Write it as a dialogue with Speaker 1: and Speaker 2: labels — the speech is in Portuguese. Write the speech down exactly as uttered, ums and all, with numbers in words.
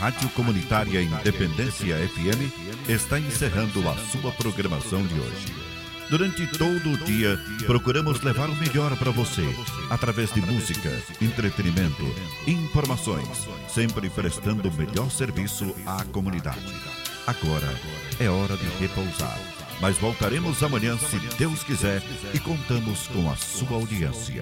Speaker 1: Rádio Comunitária Independência F M está encerrando a sua programação de hoje. Durante todo o dia, procuramos levar o melhor para você, através de música, entretenimento, informações, sempre prestando o melhor serviço à comunidade. Agora é hora de repousar, mas voltaremos amanhã, se Deus quiser, e contamos com a sua audiência.